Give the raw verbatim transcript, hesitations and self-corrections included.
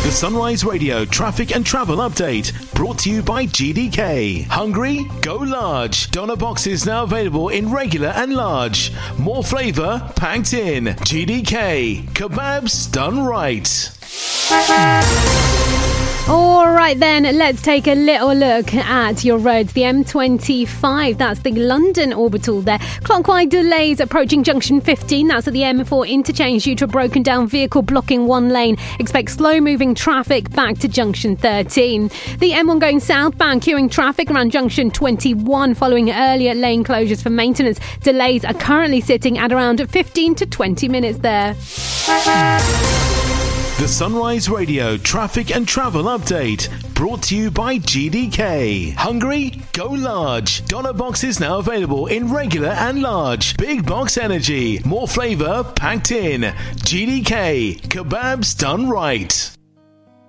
The Sunrise Radio traffic and travel update brought to you by G D K. Hungry? Go large. Doner boxes now available in regular and large. More flavour packed in. G D K. Kebabs done right. All right then, let's take a little look at your roads. The M twenty-five, that's the London orbital there. Clockwise delays approaching junction fifteen, that's at the M four interchange due to a broken down vehicle blocking one lane. Expect slow moving traffic back to junction thirteen. The M one going southbound, queuing traffic around junction twenty-one following earlier lane closures for maintenance. Delays are currently sitting at around fifteen to twenty minutes there. The Sunrise Radio traffic and travel update brought to you by G D K. Hungry? Go large. Doner boxes now available in regular and large. Big box energy. More flavour packed in. G D K. Kebabs done right.